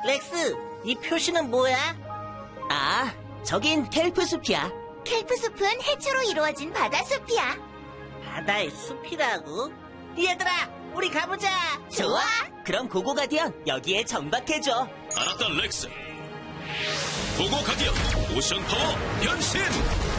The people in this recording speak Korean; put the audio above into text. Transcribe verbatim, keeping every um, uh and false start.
렉스, 이 표시는 뭐야? 아, 저긴 켈프 숲이야. 켈프 숲은 해초로 이루어진 바다숲이야. 바다의 숲이라고? 얘들아, 우리 가보자. 좋아. 그럼 고고 가디언 여기에 정박해줘. 알았다, 렉스. 고고 가디언 오션 파워 변신!